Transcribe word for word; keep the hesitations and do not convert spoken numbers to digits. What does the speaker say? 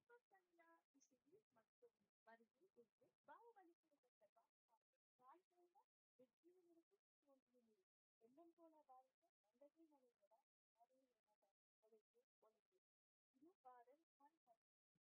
கல்யா இசையில் மற்றும் வருகை என்று பாகுபலி புகழ்பெற்ற வாழ்க்கையில வெற்றியும் இருக்கும் தோல்வியும் இருக்கும் எண்ணம் போல வாழ்க்கை நல்லதே நினைவிட யாரையும் ஏமாற்றாது உழைப்பு ஒழுங்கு இது பாடல்